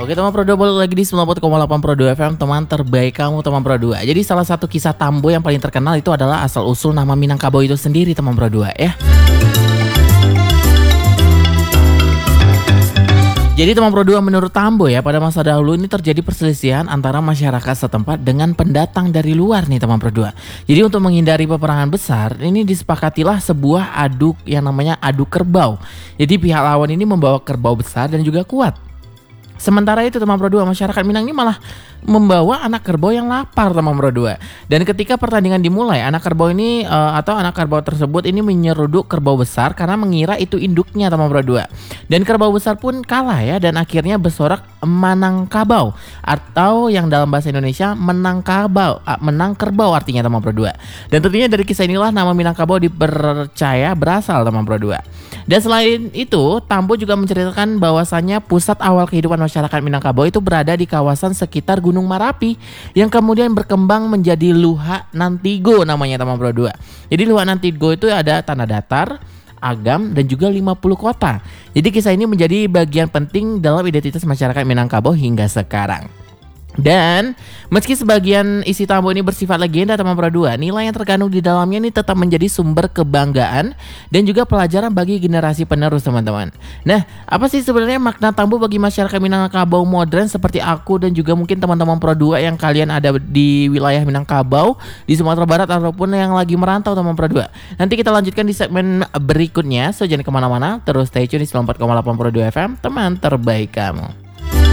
Oke teman Pro 2, balik lagi di 94,8 Pro 2 FM, teman terbaik kamu teman Pro 2. Jadi salah satu kisah Tambo yang paling terkenal itu adalah asal usul nama Minangkabau itu sendiri teman Pro 2 ya. Jadi teman Pro 2, menurut Tambo ya, pada masa dahulu ini terjadi perselisihan antara masyarakat setempat dengan pendatang dari luar nih teman Pro 2. Jadi untuk menghindari peperangan besar, ini disepakatilah sebuah adu yang namanya adu kerbau. Jadi pihak lawan ini membawa kerbau besar dan juga kuat. Sementara itu teman Pro 2, masyarakat Minang ini malah membawa anak kerbau yang lapar teman Pro 2. Dan ketika pertandingan dimulai, anak kerbau ini anak kerbau tersebut ini menyeruduk kerbau besar karena mengira itu induknya teman Pro 2. Dan kerbau besar pun kalah ya, dan akhirnya bersorak Manangkabau, atau yang dalam bahasa Indonesia menang kerbau artinya teman Pro 2. Dan tentunya dari kisah inilah nama Minangkabau dipercaya berasal teman Pro 2. Dan selain itu, Tambo juga menceritakan bahwasannya pusat awal kehidupan masyarakat Minangkabau itu berada di kawasan sekitar Gunung Marapi yang kemudian berkembang menjadi Luhak Nantigo namanya teman Pro 2. Jadi Luhak Nantigo itu ada tanah datar, agam, dan juga 50 kota. Jadi kisah ini menjadi bagian penting dalam identitas masyarakat Minangkabau hingga sekarang. Dan meski sebagian isi Tambo ini bersifat legenda teman Pro 2, nilai yang terkandung di dalamnya ini tetap menjadi sumber kebanggaan dan juga pelajaran bagi generasi penerus teman-teman. Nah, apa sih sebenarnya makna Tambo bagi masyarakat Minangkabau modern seperti aku dan juga mungkin teman-teman Pro 2 yang kalian ada di wilayah Minangkabau, di Sumatera Barat ataupun yang lagi merantau teman Pro 2. Nanti kita lanjutkan di segmen berikutnya, so jangan kemana-mana, terus stay tune di 94,8 Pro 2 FM, teman terbaik kamu.